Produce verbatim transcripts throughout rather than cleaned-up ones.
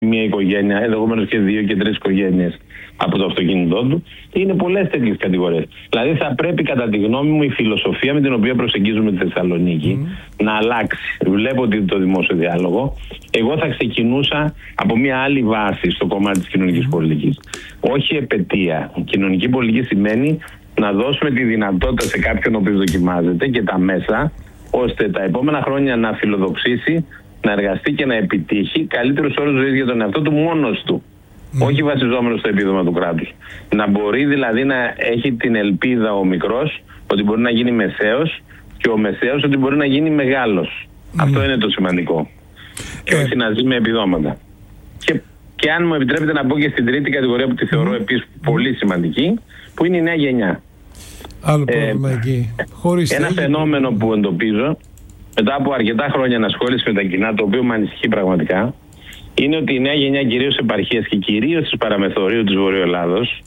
μια οικογένεια, ενδεχομένως και δύο και τρεις οικογένειες από το αυτοκίνητό του. Είναι πολλές τέτοιες κατηγορίες. Δηλαδή θα πρέπει κατά τη γνώμη μου η φιλοσοφία με την οποία προσεγγίζουμε τη Θεσσαλονίκη mm. να αλλάξει. Βλέπω ότι το δημόσιο διάλογο. Εγώ θα ξεκινούσα από μια άλλη βάση στο κομμάτι της κοινωνικής mm. πολιτικής. Όχι επετεία. Κοινωνική πολιτική σημαίνει να δώσουμε τη δυνατότητα σε κάποιον ο οποίος δοκιμάζεται και τα μέσα, ώστε τα επόμενα χρόνια να φιλοδοξήσει, να εργαστεί και να επιτύχει καλύτερους όρους ζωής για τον εαυτό του μόνος του. Mm. Όχι βασιζόμενο στο επίδομα του κράτους. Να μπορεί δηλαδή να έχει την ελπίδα ο μικρός ότι μπορεί να γίνει μεσαίος και ο μεσαίος ότι μπορεί να γίνει μεγάλος. Mm. Αυτό είναι το σημαντικό. Και όχι να ζει με επιδόματα. Και, και αν μου επιτρέπετε να πω και στην τρίτη κατηγορία που τη θεωρώ mm. επίσης πολύ σημαντική, που είναι η νέα γενιά. Άλλο πρόβλημα ε, εκεί. Χωρίς ένα θέλει. Φαινόμενο που εντοπίζω μετά από αρκετά χρόνια ενασχόληση με τα κοινά, το οποίο με ανησυχεί πραγματικά, είναι ότι η νέα γενιά κυρίως επαρχίας και κυρίως της παραμεθορίου της Βορειοελλάδος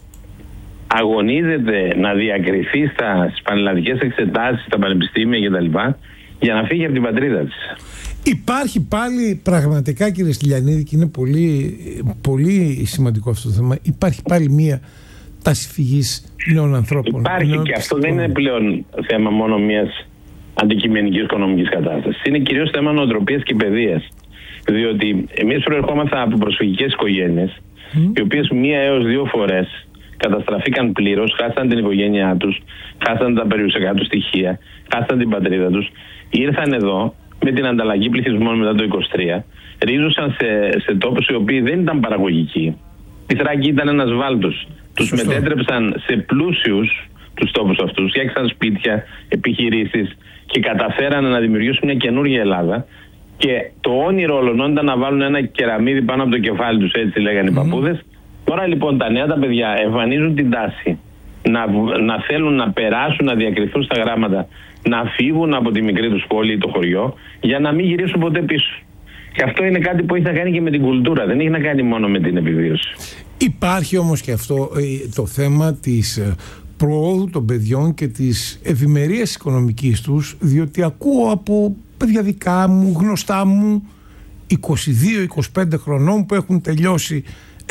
αγωνίζεται να διακριθεί στα, στις πανελλαδικές εξετάσεις, στα πανεπιστήμια κτλ. Για να φύγει από την πατρίδα της. Υπάρχει πάλι πραγματικά, κύριε Στυλιανίδη, και είναι πολύ, πολύ σημαντικό αυτό το θέμα, υπάρχει πάλι μία τάση φυγής νέων ανθρώπων. Υπάρχει νέων και αυτό δεν είναι πλέον θέμα μόνο μιας αντικειμενικής οικονομικής κατάστασης. Είναι κυρίως θέμα νοοτροπίας και παιδείας. Διότι εμείς προερχόμαστε από προσφυγικές οικογένειες, mm. οι οποίες μία έως δύο φορές καταστραφήκαν πλήρως, χάσαν την οικογένειά τους, χάσαν τα περιουσιακά τους στοιχεία, χάσαν την πατρίδα τους, ήρθαν εδώ με την ανταλλαγή πληθυσμών μετά το είκοσι τρία, ρίζωσαν σε, σε τόπους οι οποίοι δεν ήταν παραγωγικοί. Η Θράκη ήταν ένας βάλτος. Τους μετέτρεψαν σε πλούσιους τους τόπους αυτούς, φτιάξαν σπίτια, επιχειρήσεις και καταφέραν να δημιουργήσουν μια καινούργια Ελλάδα. Και το όνειρο όλων ήταν να βάλουν ένα κεραμίδι πάνω από το κεφάλι τους, έτσι λέγανε mm. οι παππούδες. Τώρα λοιπόν τα νέα τα παιδιά εμφανίζουν την τάση να, να θέλουν να περάσουν, να διακριθούν στα γράμματα, να φύγουν από τη μικρή τους πόλη ή το χωριό, για να μην γυρίσουν ποτέ πίσω. Και αυτό είναι κάτι που έχει να κάνει και με την κουλτούρα, δεν έχει να κάνει μόνο με την επιβίωση. Υπάρχει όμως και αυτό το θέμα της προόδου των παιδιών και της ευημερίας οικονομικής τους, διότι ακούω από παιδιά δικά μου, γνωστά μου, είκοσι δύο είκοσι πέντε χρονών που έχουν τελειώσει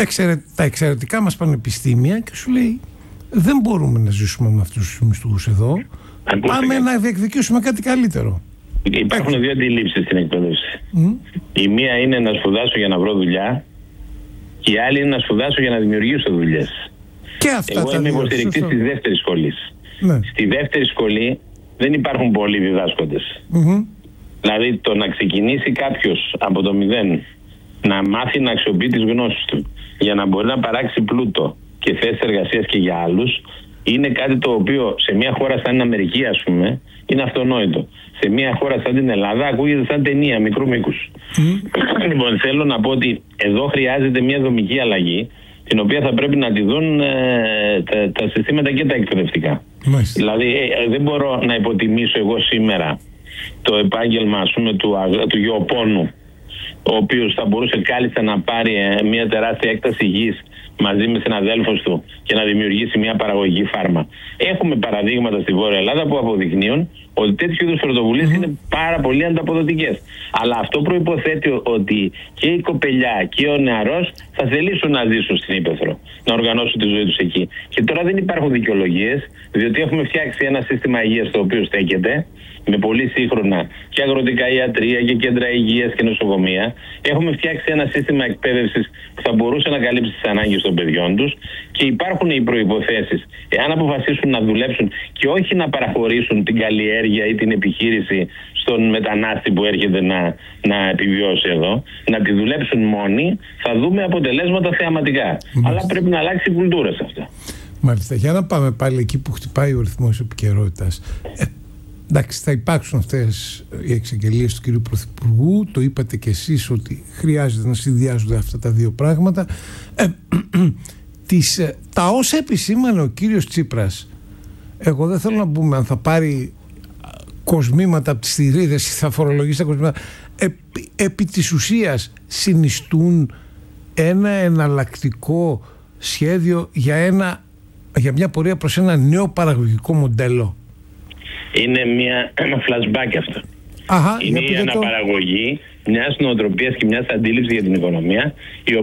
τα εξαιρετικά μας πανεπιστήμια και σου λέει δεν μπορούμε να ζήσουμε με αυτούς τους μισθούς εδώ. Ακούστε πάμε κάτι. Να διεκδικήσουμε κάτι καλύτερο. Υπάρχουν δύο αντιλήψεις στην εκπαίδευση. Mm. Η μία είναι να σπουδάσω για να βρω δουλειά και η άλλη είναι να σπουδάσω για να δημιουργήσω δουλειές. Και αυτά Εγώ είμαι υποστηρικτής της δεύτερης σχολής. Ναι. Στη δεύτερη σχολή δεν υπάρχουν πολλοί διδάσκοντες. Mm-hmm. Δηλαδή το να ξεκινήσει κάποιος από το μηδέν να μάθει να αξιοποιεί τις γνώσεις του για να μπορεί να παράξει πλούτο και θέσεις εργασίας και για άλλους, είναι κάτι το οποίο σε μια χώρα σαν την Αμερική, ας πούμε, είναι αυτονόητο. Σε μια χώρα σαν την Ελλάδα ακούγεται σαν ταινία μικρού μήκους. Mm. Λοιπόν, θέλω να πω ότι εδώ χρειάζεται μια δομική αλλαγή, την οποία θα πρέπει να τη δουν ε, τα, τα συστήματα και τα εκπαιδευτικά. Mm. Δηλαδή ε, δεν μπορώ να υποτιμήσω εγώ σήμερα το επάγγελμα, ας πούμε, του, του γεωπόνου, ο οποίος θα μπορούσε κάλλιστα να πάρει ε, μια τεράστια έκταση γης μαζί με συναδέλφους του και να δημιουργήσει μια παραγωγική φάρμα. Έχουμε παραδείγματα στη Βόρεια Ελλάδα που αποδεικνύουν ότι τέτοιου είδους πρωτοβουλίες mm-hmm. είναι πάρα πολύ ανταποδοτικές. Αλλά αυτό προϋποθέτει ότι και η κοπελιά και ο νεαρός θα θελήσουν να ζήσουν στην Ήπεθρο, να οργανώσουν τη ζωή τους εκεί. Και τώρα δεν υπάρχουν δικαιολογίες, διότι έχουμε φτιάξει ένα σύστημα υγείας το οποίο στέκεται με πολύ σύγχρονα και αγροτικά ιατρεία και κέντρα υγείας και νοσοκομεία. Έχουμε φτιάξει ένα σύστημα εκπαίδευσης που θα μπορούσε να καλύψει τις ανάγκες των παιδιών τους και υπάρχουν οι προϋποθέσεις, εάν αποφασίσουν να δουλέψουν και όχι να παραχωρήσουν την καλλιέργεια ή την επιχείρηση στον μετανάστη που έρχεται να, να επιβιώσει εδώ, να τη δουλέψουν μόνοι, θα δούμε αποτελέσματα θεαματικά. Μάλιστα. Αλλά πρέπει να αλλάξει η κουλτούρα σε αυτά. Μάλιστα. Για να πάμε πάλι εκεί που χτυπάει ο ρυθμός επικαιρότητας. Ε, εντάξει, θα υπάρξουν αυτές οι εξαγγελίες του κυρίου Πρωθυπουργού. Το είπατε κι εσείς ότι χρειάζεται να συνδυάζονται αυτά τα δύο πράγματα. Ε, τις, τα όσα επισήμανε ο κύριος Τσίπρας, εγώ δεν θέλω να πούμε αν θα πάρει κοσμήματα από τις θηρίδες ή θα φορολογήσει τα κοσμήματα, επί, επί της ουσίας συνιστούν ένα εναλλακτικό σχέδιο για, ένα, για μια πορεία προς ένα νέο παραγωγικό μοντέλο. Είναι μια, ένα flashback αυτό. Αχα, είναι η αναπαραγωγή μιας νοοτροπίας και μιας αντίληψης για την οικονομία, η